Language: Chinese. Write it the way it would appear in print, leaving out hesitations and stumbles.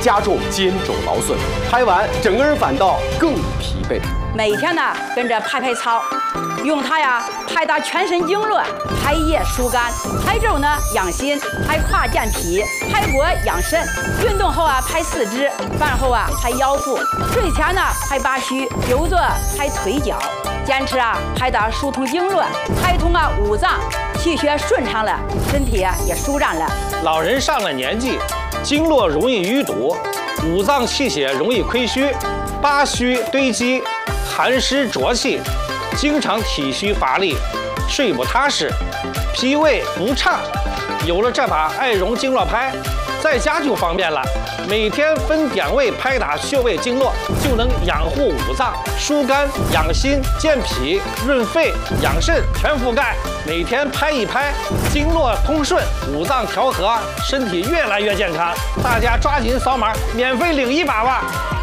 加重肩肘劳损，拍完整个人反倒更疲惫。 每天呢跟着拍操，用它呀拍打全身经络，拍腋疏肝，拍肘呢养心，拍胯健脾，拍脖养肾。运动后啊拍四肢，饭后啊拍腰腹，睡前呢拍八虚，久坐拍腿脚。坚持啊拍打疏通经络，拍通啊五脏，气血顺畅了，身体啊也舒展了。 老人上了年纪，经络容易淤堵，五脏气血容易亏虚，八虚堆积，寒湿浊气，经常体虚乏力，睡不踏实，脾胃不畅。有了这把艾绒经络拍，在家就方便了。每天分点位拍打穴位经络，就能养护五脏，疏肝养心，健脾润肺养肾，全覆盖。每天拍一拍，经络通顺，五脏调和，身体越来越健康。大家抓紧扫码，免费领一把吧！